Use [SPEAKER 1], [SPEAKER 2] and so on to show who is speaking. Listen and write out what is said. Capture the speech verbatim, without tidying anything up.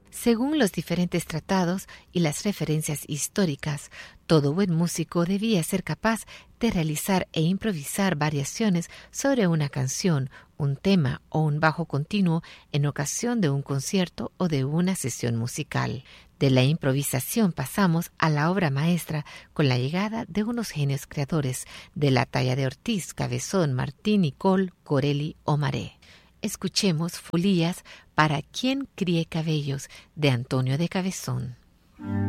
[SPEAKER 1] Según los diferentes tratados y las referencias históricas, todo buen músico debía ser capaz de realizar e improvisar variaciones sobre una canción, un tema o un bajo continuo en ocasión de un concierto o de una sesión musical. De la improvisación pasamos a la obra maestra con la llegada de unos genios creadores de la talla de Ortiz, Cabezón, Martín, Nicol, Corelli o Maré. Escuchemos Folías para quien críe cabellos de Antonio de Cabezón.